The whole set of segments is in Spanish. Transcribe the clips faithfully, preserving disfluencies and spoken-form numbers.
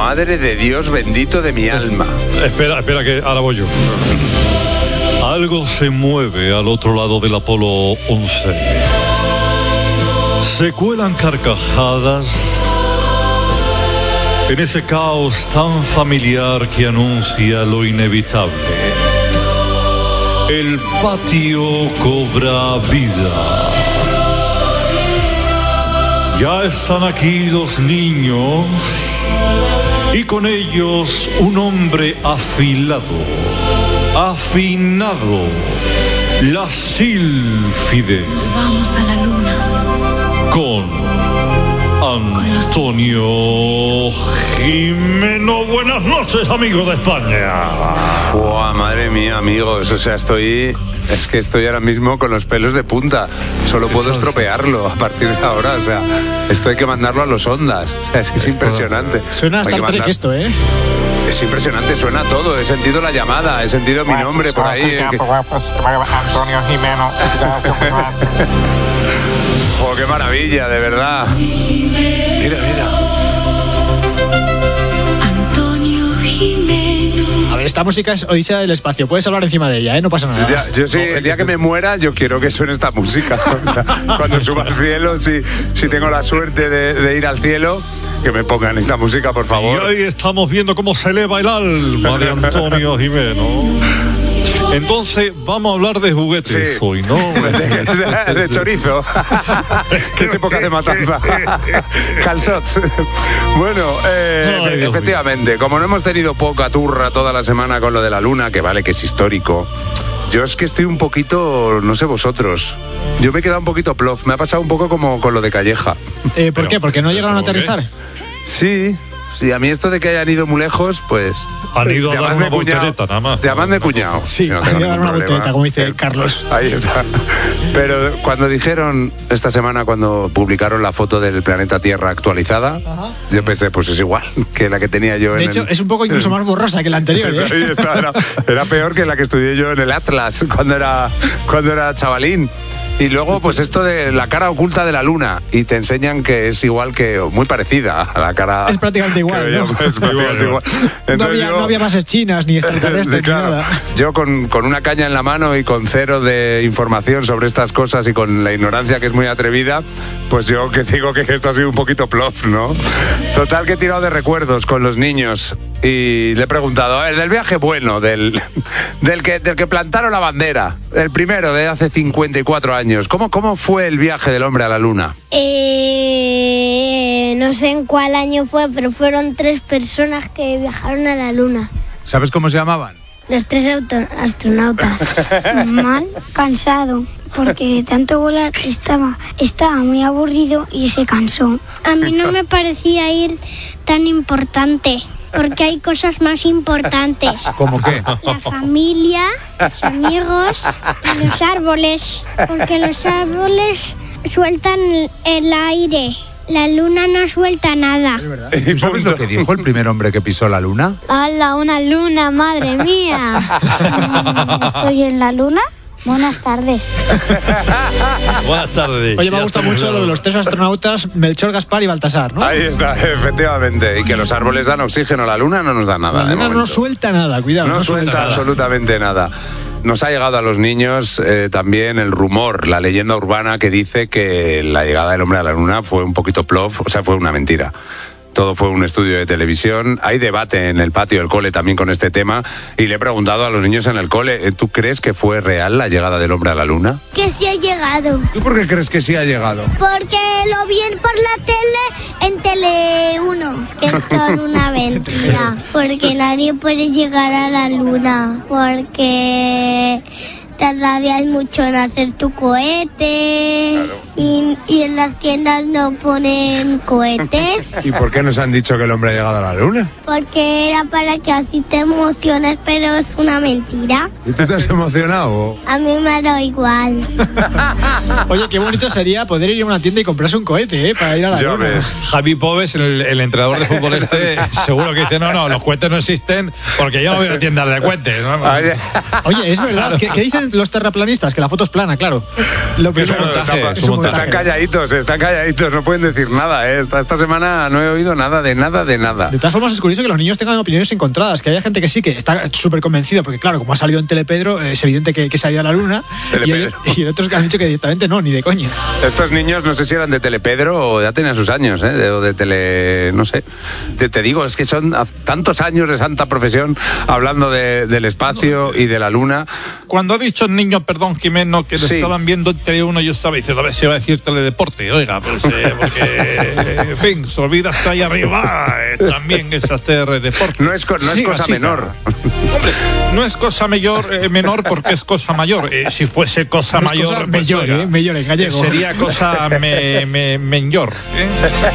Madre de Dios bendito de mi alma. Espera, espera que ahora voy yo. Algo se mueve al otro lado del Apolo once. Se cuelan carcajadas en ese caos tan familiar que anuncia lo inevitable. El patio cobra vida. Ya están aquí los niños y con ellos un hombre afilado, afinado, la sílfide. Vamos a la luna. Con Antonio Gimeno. Buenas noches, amigo de España. Buah, madre mía, amigos. O sea, estoy... Es que estoy ahora mismo con los pelos de punta. Solo puedo estropearlo a partir de ahora. O sea, esto hay que mandarlo a los Ondas. O sea, es que es impresionante. Suena hasta Star Trek esto, ¿eh? Es impresionante, suena todo. He sentido la llamada, he sentido mi nombre por ahí. Eh, que... Antonio Gimeno. ¡Oh, qué maravilla, de verdad! Mira, mira. Antonio Gimeno. A ver, esta música es Odisea del Espacio. Puedes hablar encima de ella, ¿eh? No pasa nada. Ya, yo sí, el día que me muera, yo quiero que suene esta música. O sea, cuando suba al cielo, si, si tengo la suerte de, de ir al cielo, que me pongan esta música, por favor. Y hoy estamos viendo cómo se eleva el alma de Antonio Gimeno. Entonces, vamos a hablar de juguetes sí. hoy, ¿no? De, de, de chorizo. Que es época de matanza. Calzot. Bueno, eh, Ay, efectivamente, como no hemos tenido poca turra toda la semana con lo de la luna, que vale que es histórico, yo es que estoy un poquito, no sé vosotros, yo me he quedado un poquito plof. Me ha pasado un poco como con lo de Calleja. Eh, ¿Por Pero, qué? ¿Porque no llegaron a aterrizar? Sí. Sí, a mí esto de que hayan ido muy lejos, pues... Han ido a dar una voltereta, nada más. Llaman de cuñado. Sí, no han ido a dar una voltereta, como dice Carlos. Ahí está. Pero cuando dijeron esta semana, cuando publicaron la foto del planeta Tierra actualizada, ajá, yo pensé, pues es igual que la que tenía yo de en hecho, el... es un poco incluso más borrosa que la anterior, ¿eh? Ahí está, era, era peor que la que estudié yo en el Atlas, cuando era, cuando era chavalín. Y luego, pues esto de la cara oculta de la luna, y te enseñan que es igual que, muy parecida a la cara... Es prácticamente igual, ¿no? Es prácticamente igual. No había, yo, no había bases chinas, ni extraterrestres, claro, ni nada. Yo con, con una caña en la mano y con cero de información sobre estas cosas y con la ignorancia que es muy atrevida, pues yo que digo que esto ha sido un poquito plof, ¿no? Total, que he tirado de recuerdos con los niños y le he preguntado, a ver, del viaje bueno, del, del, que, del que plantaron la bandera, el primero de hace cincuenta y cuatro años. ¿Cómo, cómo fue el viaje del hombre a la luna? Eh, no sé en cuál año fue, pero fueron tres personas que viajaron a la luna. ¿Sabes cómo se llamaban? Los tres auto- astronautas. Mal, cansado, porque de tanto volar estaba, estaba muy aburrido y se cansó. A mí no me parecía ir tan importante, porque hay cosas más importantes. ¿Cómo qué? La familia, los amigos y los árboles, porque los árboles sueltan el aire. La luna no suelta nada. ¿Y sabes lo que dijo el primer hombre que pisó la luna? ¡Hala, una luna, madre mía! ¿Estoy en la luna? Buenas tardes. Buenas tardes. Oye, me gusta mucho lo de los tres astronautas, Melchor, Gaspar y Baltasar, ¿no? Ahí está, efectivamente. Y que los árboles dan oxígeno, la luna no nos da nada. La luna no suelta nada, cuidado. No, no suelta, suelta absolutamente nada. Nos ha llegado a los niños eh, también el rumor, la leyenda urbana que dice que la llegada del hombre a la luna fue un poquito plof, o sea, fue una mentira. Todo fue un estudio de televisión. Hay debate en el patio del cole también con este tema. Y le he preguntado a los niños en el cole, ¿tú crees que fue real la llegada del hombre a la luna? Que sí ha llegado. ¿Tú por qué crees que sí ha llegado? Porque lo vi por la tele en Tele uno. Que es toda una mentira. Porque nadie puede llegar a la luna. Porque... tardarías mucho en hacer tu cohete. Claro. y, y en las tiendas no ponen cohetes. ¿Y por qué nos han dicho que el hombre ha llegado a la luna? Porque era para que así te emociones, pero es una mentira. ¿Y tú te has emocionado? A mí me da igual. Oye, qué bonito sería poder ir a una tienda y comprarse un cohete, ¿eh? Para ir a la Yo luna. ves. Javi Pobes, el, el entrenador de fútbol este, seguro que dice, no, no, los cohetes no existen porque yo no veo tiendas de cohetes, ¿no? Oye, es verdad. ¿Qué, qué dicen piensan los terraplanistas? Que la foto es plana, claro. Lo Es un primero- montaje, es es un un montaje. Están calladitos, están calladitos, no pueden decir nada. ¿eh? Esta, esta semana no he oído nada de nada de nada. De todas formas, es curioso que los niños tengan opiniones encontradas, que haya gente que sí, que está súper convencido, porque claro, como ha salido en Telepedro, eh, es evidente que, que se ha ido a la luna, y, hay, Telepedro. y otros que han dicho que directamente no, ni de coña. Estos niños no sé si eran de Telepedro o ya tenían sus años, ¿eh? de, o de tele... no sé. Te, te digo, es que son a- tantos años de santa profesión hablando de- del espacio y de la luna. Cuando ha dicho el niño, perdón, Jimeno, que lo Sí. estaban viendo en Tele uno, yo estaba diciendo, a ver si va a decir teledeporte. Oiga, pues, eh, porque, en fin, se olvida hasta ahí arriba, eh, también es hacer deporte. No es, co- no es Siga, cosa siga. menor. Hombre, no es cosa mayor, eh, menor porque es cosa mayor. Eh, si fuese cosa No es mayor, cosa pues, mayor, oiga, eh, mayor en gallego. sería cosa me, me, menor. ¿eh?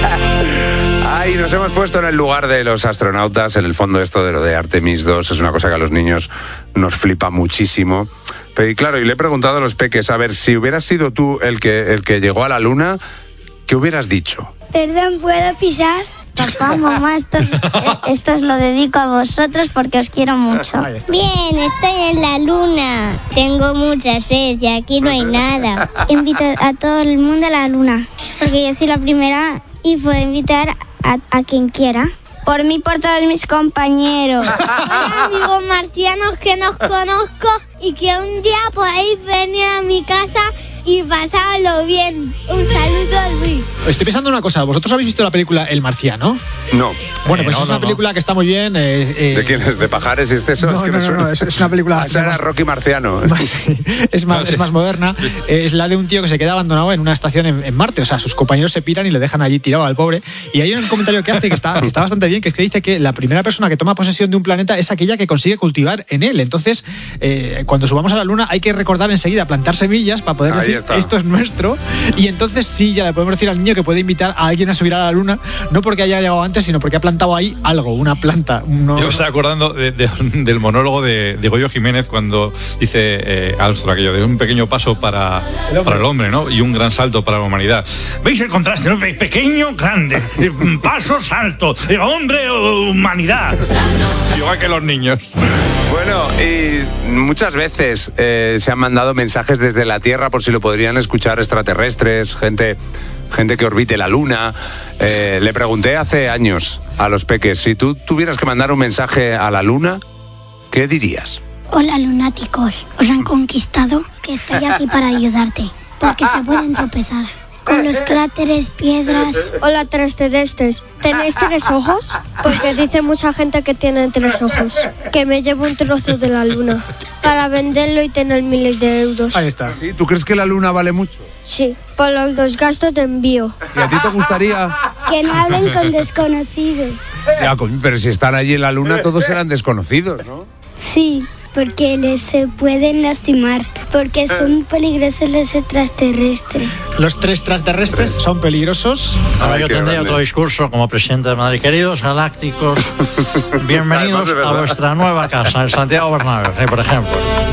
Ay, nos hemos puesto en el lugar de los astronautas. En el fondo, esto de lo de Artemis dos es una cosa que a los niños nos flipa muchísimo. Pero y claro, y le he preguntado a los peques, a ver, si hubieras sido tú el que, el que llegó a la luna, ¿qué hubieras dicho? Perdón, ¿puedo pisar? Papá, mamá, esto, eh, esto os lo dedico a vosotros porque os quiero mucho. Ahí está. Bien, estoy en la luna. Tengo mucha sed y aquí no hay nada. Invito a todo el mundo a la luna, porque yo soy la primera y puedo invitar a, a quien quiera. Por mí, por todos mis compañeros. Hola, amigos marcianos que nos conozco y que un día podéis venir a mi casa y pasarlo bien. Un saludo, Luis. Estoy pensando una cosa, ¿vosotros habéis visto la película El Marciano? No. Bueno, Eh, pues no, es no, una no. película que está muy bien. eh, eh, ¿De quién es? ¿De Pajares y Esteso? No, Es que no, me no, suena. no, es- es una película Ah, esa era más- Rocky Marciano. Más- es más, No, sí. es más moderna. Eh, Es la de un tío que se queda abandonado en una estación en, en Marte. O sea, sus compañeros se piran y le dejan allí tirado al pobre. Y hay un comentario que hace que está, que está bastante bien, que es que dice que la primera persona que toma posesión de un planeta es aquella que consigue cultivar en él. Entonces, eh, cuando subamos a la Luna hay que recordar enseguida plantar semillas para poder Ahí decir está. esto es nuestro. Y entonces sí, ya le podemos decir al niño que puede invitar a alguien a subir a la Luna, no porque haya llegado antes, sino porque ha plantado ahí algo, una planta. uno- Yo me estaba acordando de- de- del monólogo de, de Goyo Jiménez cuando dice eh, Armstrong aquello de un pequeño paso para El hombre. para el hombre, ¿no? Y un gran salto para la humanidad. ¿Veis el contraste? ¿no? Pe- Pequeño, grande, eh, paso, salto, eh, hombre, oh, humanidad. Igual que los niños. Bueno, y muchas veces eh, se han mandado mensajes desde la Tierra por si lo podrían escuchar extraterrestres, gente, gente que orbite la Luna. Eh, le pregunté hace años a los peques, si tú tuvieras que mandar un mensaje a la Luna, ¿qué dirías? Hola, lunáticos. ¿Os han conquistado? Que estoy aquí para ayudarte, porque se pueden tropezar con los cráteres, piedras. Hola, tres terrestres. ¿Tenéis tres ojos? Porque dice mucha gente que tienen tres ojos. Que me llevo un trozo de la luna para venderlo y tener miles de euros. Ahí está. ¿Sí? ¿Tú crees que la Luna vale mucho? Sí, por los, los gastos de envío. ¿Y a ti te gustaría? Que no hablen con desconocidos. Ya, coño, pero si están allí en la Luna todos serán desconocidos, ¿no? Sí, porque les se pueden lastimar, porque son peligrosos los extraterrestres. Los tres extraterrestres son peligrosos. Ahora Ay, yo qué tendría grande. otro discurso como presidente de Madrid. Queridos galácticos, bienvenidos Además, de verdad. a vuestra nueva casa, en Santiago Bernabéu, sí, por ejemplo.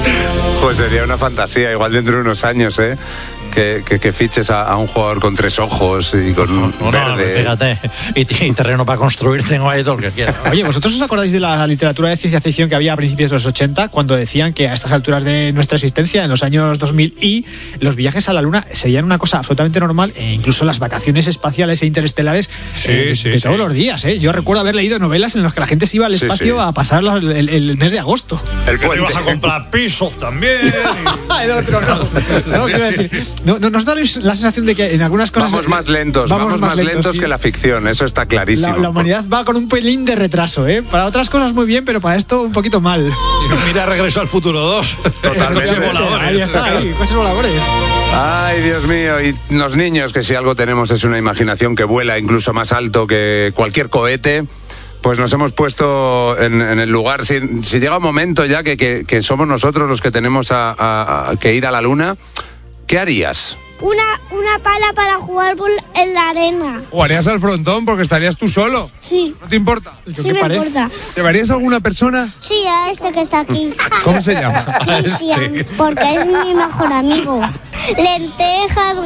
Pues sería una fantasía, igual dentro de unos años, ¿eh? Que, que, que fiches a, a un jugador con tres ojos y con un No, no, verde. fíjate, y, y terreno para construir tengo ahí todo lo que quiera. Oye, ¿vosotros os acordáis de la literatura de ciencia ficción que había a principios de los ochenta, cuando decían que a estas alturas de nuestra existencia, en los años dos mil y, los viajes a la Luna serían una cosa absolutamente normal, e incluso las vacaciones espaciales e interestelares Sí, eh, sí, de sí. todos los días? ¿eh? Yo recuerdo haber leído novelas en las que la gente se iba al Sí, espacio sí. a pasar la- el, el mes de agosto. El Que te puente. vas a comprar pisos también. El otro no. No, quiero decir, no, no, ¿nos da la sensación de que en algunas cosas... Vamos más lentos, vamos, más lentos, sí. que la ficción, eso está clarísimo. La, la humanidad va con un pelín de retraso, ¿eh? Para otras cosas muy bien, pero para esto un poquito mal. Y mira, Regreso al Futuro dos. Totalmente. Coches voladores. Ahí está, ahí, coches voladores. Ay, Dios mío, y los niños, que si algo tenemos es una imaginación que vuela incluso más alto que cualquier cohete, pues nos hemos puesto en, en el lugar. Si, si llega un momento ya que, que, que somos nosotros los que tenemos a, a- a que ir a la Luna, ¿qué harías? Una, una pala para jugar por- en la arena. Jugarías al frontón porque estarías tú solo. Sí, ¿No te importa? ¿Con sí qué me parece? importa. ¿Llevarías a alguna persona? Sí, a este que está aquí. ¿Cómo se llama? Cristian, porque es mi mejor amigo. Lentejas,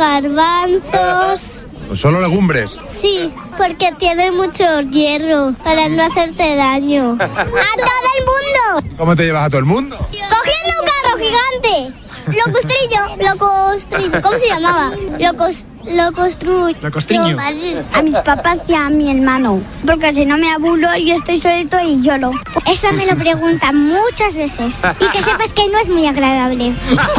garbanzos. Solo legumbres. Sí, porque tiene mucho hierro para no hacerte daño. ¡A todo el mundo! ¿Cómo te llevas a todo el mundo? ¡Cogiendo un carro gigante! Locustrillo, locustrillo, ¿cómo se llamaba? Locos, locostrillo. Locostrillo. A mis papás y a mi hermano, porque si no me aburro y estoy solito y lloro. Eso me lo preguntan muchas veces. Y que sepas que no es muy agradable.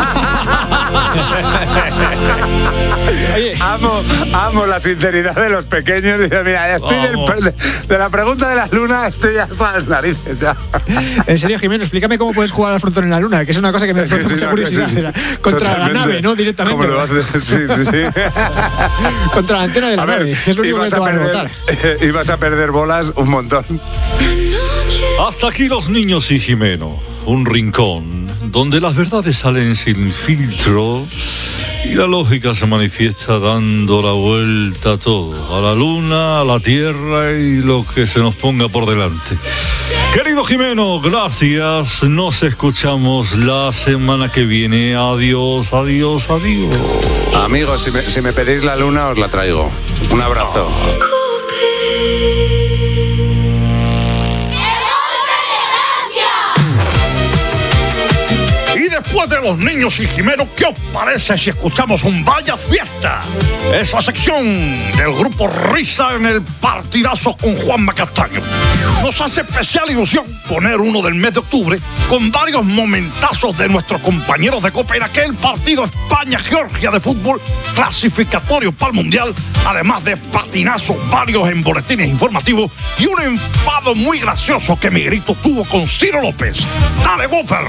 Oye, amo, amo la sinceridad de los pequeños. Dice, mira, ya estoy del, de, de la pregunta de la luna, estoy ya hasta las narices. Ya. En serio, Jimeno, explícame cómo puedes jugar al frontón en la luna, que es una cosa que me hace sí, mucha no, curiosidad. sí, sí. Contra Totalmente. la nave, ¿no? Directamente. ¿Cómo lo haces? Sí, sí, sí. Contra la antena de la A ver, nave, que es lo único que te va a rebotar. Y vas a perder bolas un montón. Hasta aquí los niños y Jimeno, un rincón donde las verdades salen sin filtro y la lógica se manifiesta dando la vuelta a todo, a la luna, a la tierra y lo que se nos ponga por delante. Querido Jimeno, gracias, nos escuchamos la semana que viene. Adiós, adiós, adiós. Amigos, si me, si me pedís la luna, os la traigo. Un abrazo. Después de los niños y Jimeno, ¿qué os parece si escuchamos un Vaya Fiesta? Esa sección del grupo Risa en el partidazo con Juanma Castaño. Nos hace especial ilusión poner uno del mes de octubre con varios momentazos de nuestros compañeros de Copa en aquel partido España-Georgia de fútbol clasificatorio para el Mundial, además de patinazos varios en boletines informativos y un enfado muy gracioso que mi grito tuvo con Ciro López. ¡Dale, Whopper!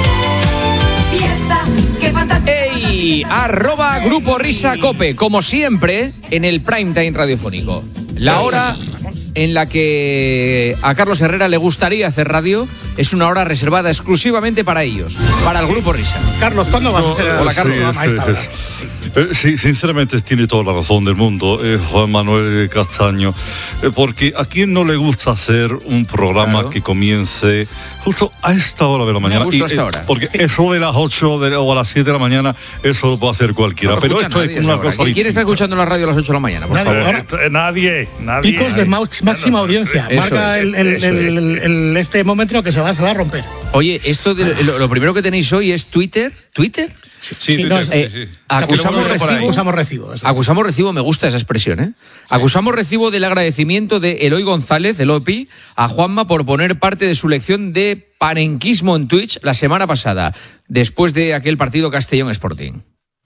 ¡Ey! Arroba Grupo Risa Cope, como siempre, en el prime time radiofónico. La hora en la que a Carlos Herrera le gustaría hacer radio es una hora reservada exclusivamente para ellos, para el sí. Grupo Risa. Carlos, ¿cuándo vas a hacer el Hola, Carlos. Sí, a esta hora? Eh, sí, sinceramente tiene toda la razón del mundo, eh, Juan Manuel Castaño, eh, porque a quién no le gusta hacer un programa claro. que comience justo a esta hora de la mañana. Me gusta y, a esta hora. Eh, porque sí. eso de las ocho de, o a las siete de la mañana, eso lo puede hacer cualquiera. No, pero esto es una cosa distinta. ¿Quién está escuchando la radio a las ocho de la mañana? Por nadie, favor. Eh, nadie, nadie. Picos de máxima audiencia. Eso Marca es, el, el, el, el, el, este momento que se va, se va a romper. Oye, esto de, lo, lo primero que tenéis hoy es Twitter. ¿Twitter? Sí, sí, sí, no, es, eh, sí. Acusamos, recibo, acusamos recibo. Eso. Acusamos recibo, me gusta esa expresión, ¿eh? Acusamos recibo del agradecimiento de Eloy González, el O P I, a Juanma por poner parte de su lección de panenquismo en Twitch la semana pasada, después de aquel partido Castellón Sporting.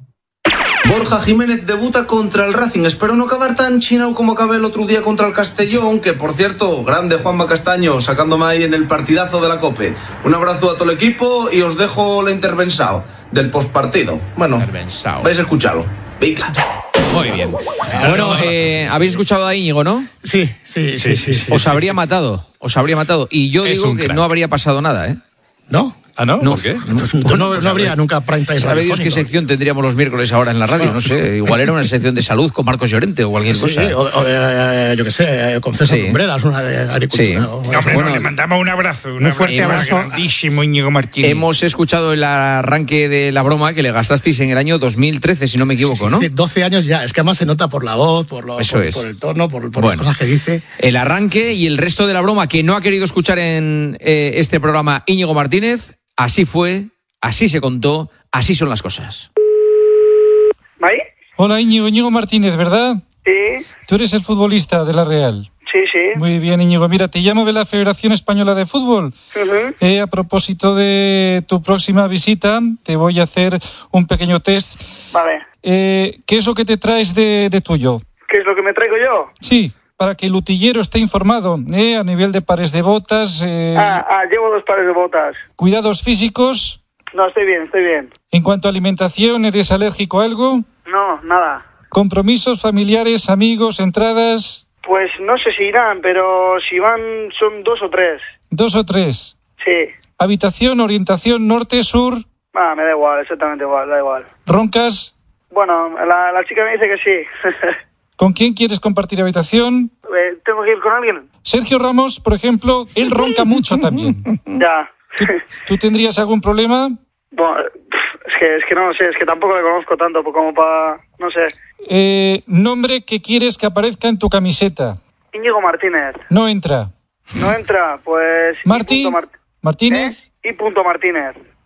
Borja Jiménez debuta contra el Racing. Espero no acabar tan chinao como acabé el otro día contra el Castellón, que por cierto, grande Juanma Castaño, sacándome ahí en el partidazo de la COPE. Un abrazo a todo el equipo y os dejo la intervención del postpartido. Bueno, vais a escucharlo. Venga. Muy bien. Bueno, eh, habéis escuchado a Íñigo, ¿no? Sí, sí, sí, sí. sí os sí, habría sí. matado, os habría matado. Y yo es digo que crack. No habría pasado nada, ¿eh? ¿No? ¿Ah, no? no ¿Por qué? No, no, no, no habría nunca prime time. ¿Sabe Dios qué sección tendríamos los miércoles ahora en la radio? No sé, igual era una sección de salud con Marcos Llorente o cualquier sí, cosa. O, o de, eh, yo qué sé, con César sí. Lumbreras, una de agricultura. Sí. O, no, hombre, bueno, no, le mandamos un abrazo. Un muy fuerte abrazo. Grandísimo Íñigo Martínez. Hemos escuchado el arranque de la broma que le gastasteis en el año dos mil trece, si no me equivoco, sí, sí, ¿no? doce años ya, es que además se nota por la voz, por, lo, Eso por, es. por el tono, por, por bueno, las cosas que dice. El arranque y el resto de la broma que no ha querido escuchar en eh, este programa Íñigo Martínez, así fue. Así se contó, así son las cosas. ¿Ahí? Hola Íñigo, Íñigo Martínez, ¿verdad? Sí. Tú eres el futbolista de la Real. Sí, sí. Muy bien, Íñigo. Mira, te llamo de la Federación Española de Fútbol. Uh-huh. Eh, a propósito de tu próxima visita, te voy a hacer un pequeño test. Vale. Eh, ¿Qué es lo que te traes de, de tuyo? ¿Qué es lo que me traigo yo? Sí, para que el utillero esté informado, eh, a nivel de pares de botas. Eh, ah, ah, llevo dos pares de botas. Cuidados físicos. No, estoy bien, estoy bien. En cuanto a alimentación, ¿eres alérgico a algo? No, nada. ¿Compromisos familiares, amigos, entradas? Pues no sé si irán, pero si van son dos o tres. ¿Dos o tres? Sí. ¿Habitación, orientación, norte, sur? Ah, me da igual, exactamente igual, da igual. ¿Roncas? Bueno, la, la chica me dice que sí. ¿Con quién quieres compartir habitación? Eh, ¿Tengo que ir con alguien? Sergio Ramos, por ejemplo, él ronca mucho también. Ya. ¿Tú, ¿Tú tendrías algún problema? Bueno, es que, es que no sé, es que tampoco le conozco tanto como para... no sé. Eh, nombre que quieres que aparezca en tu camiseta. Íñigo Martínez. No entra. No entra, pues... Martí, Mar... Martínez. ¿Eh? Y punto Martínez.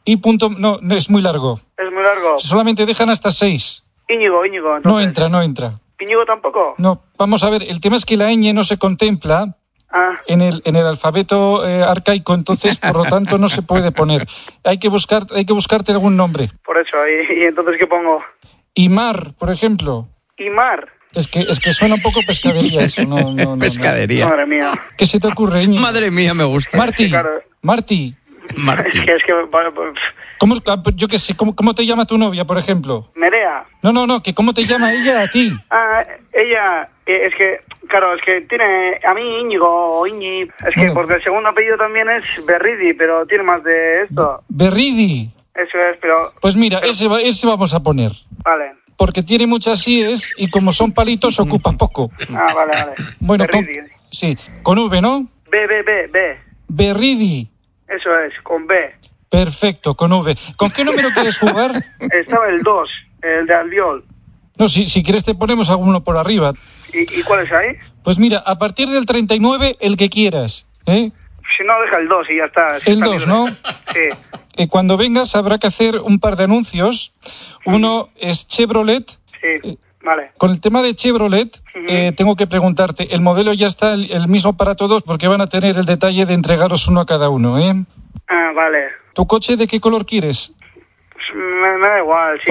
Y punto, no, no, es muy largo. Es muy largo. Solamente dejan hasta seis. Íñigo, Íñigo. Entonces. No entra, no entra. ¿Íñigo tampoco? No, vamos a ver, el tema es que la ñ no se contempla ah. en el en el alfabeto eh, arcaico, entonces por lo tanto no se puede poner. Hay que buscar, hay que buscarte algún nombre. Por eso, ¿y, y entonces qué pongo? Imar, por ejemplo. Imar. Es que es que suena un poco pescadería eso, no, no, no pescadería. No. Madre mía. ¿Qué se te ocurre, Íñigo? Madre mía, me gusta. Martí, es que, claro. Martí. Martí. Es que es que ¿Cómo, yo qué sé, ¿cómo, ¿cómo te llama tu novia, por ejemplo? Nerea. No, no, no, que ¿cómo te llama ella a ti? Ah, ella, eh, es que, claro, es que tiene, a mí Íñigo o Iñi, es que bueno. porque el segundo apellido también es Berridi, pero tiene más de esto. Berridi. Eso es, pero... Pues mira, ese, va, ese vamos a poner. Vale. Porque tiene muchas síes y como son palitos ocupa poco. Ah, vale, vale. Bueno, con, Berridi. sí, con V, ¿no? B, B, B, B. Berridi. Eso es, con B. Perfecto, con V. ¿Con qué número quieres jugar? Estaba el dos, el de Albiol. No, si, si quieres te ponemos alguno por arriba. ¿Y, ¿Y cuál es ahí? Pues mira, a partir del treinta y nueve, el que quieras. ¿eh? Si no, deja el dos y ya está. Si el está dos, libre. ¿no? Sí. Eh, cuando vengas habrá que hacer un par de anuncios. Uno es Chevrolet. Sí, vale. Con el tema de Chevrolet, uh-huh. eh, tengo que preguntarte, el modelo ya está el, el mismo para todos porque van a tener el detalle de entregaros uno a cada uno, ¿eh? Ah, vale. ¿Tu coche de qué color quieres? Pues me, me da igual, sí.